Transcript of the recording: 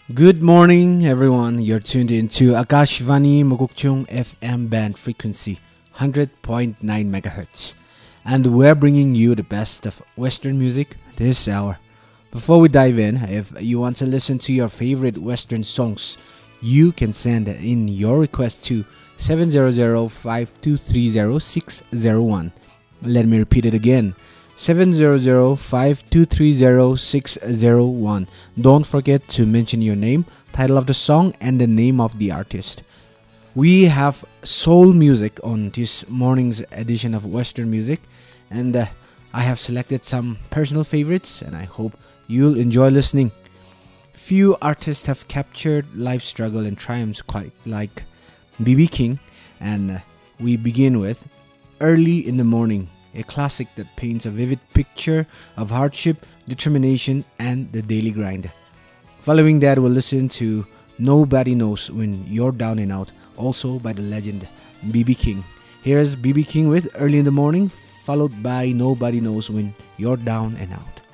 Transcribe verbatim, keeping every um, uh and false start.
Good morning, everyone. You're tuned in to Akashvani Mokokchung F M band frequency one hundred point nine megahertz, and we're bringing you the best of Western music this hour. Before we dive in, if you want to listen to your favorite Western songs, you can send in your request to seven zero zero five two three zero six zero one. Let me repeat it again. seven zero zero five two three zero six zero one. Don't forget to mention your name, title of the song, and the name of the artist. We have soul music on this morning's edition of Western Music, and uh, I have selected some personal favorites, and I hope you'll enjoy listening. Few artists have captured life struggle and triumphs quite like B B King, and uh, we begin with Early in the Morning, a classic that paints a vivid picture of hardship, determination, and the daily grind. Following that, we'll listen to Nobody Knows When You're Down and Out, also by the legend B B King. Here's B B King with Early in the Morning, followed by Nobody Knows When You're Down and Out.